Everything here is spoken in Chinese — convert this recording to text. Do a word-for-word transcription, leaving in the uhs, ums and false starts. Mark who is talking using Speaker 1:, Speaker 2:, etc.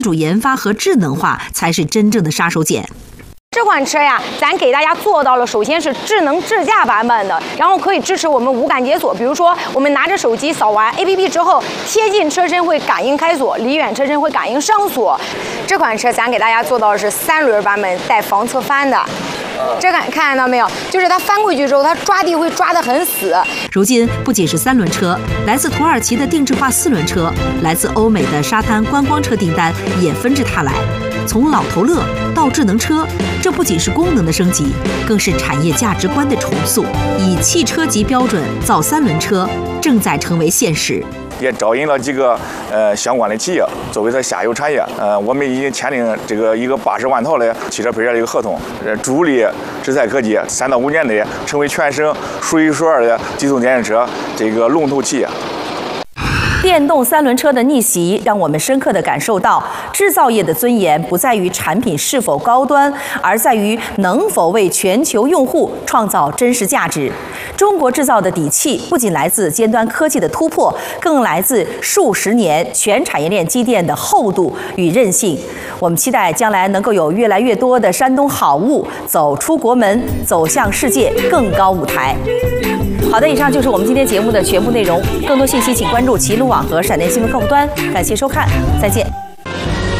Speaker 1: 主研发和智能化才是真正的杀手锏。
Speaker 2: 这款车呀，咱给大家做到了，首先是智能智驾版本的，然后可以支持我们无感解锁，比如说我们拿着手机扫完 A P P 之后，贴近车身会感应开锁，离远车身会感应上锁。这款车咱给大家做到的是三轮版本带防侧翻的。这看看到没有？就是它翻过去之后，它抓地会抓得很死。
Speaker 1: 如今不仅是三轮车，来自土耳其的定制化四轮车，来自欧美的沙滩观光车订单也纷至沓来。从老头乐到智能车，这不仅是功能的升级，更是产业价值观的重塑。以汽车级标准造三轮车，正在成为现实。
Speaker 3: 也招引了几个呃相关的企业作为它下游产业。呃，我们已经签订这个一个八十万套的汽车配件的一个合同，呃，助力智赛科技三到五年内成为全省数一数二的机动电动车这个龙头企业。
Speaker 1: 电动三轮车的逆袭，让我们深刻地感受到，制造业的尊严不在于产品是否高端，而在于能否为全球用户创造真实价值。中国制造的底气，不仅来自尖端科技的突破，更来自数十年全产业链积淀的厚度与韧性。我们期待将来能够有越来越多的山东好物走出国门，走向世界更高舞台。好的，以上就是我们今天节目的全部内容。更多信息请关注齐鲁网和闪电新闻客户端。感谢收看，再见。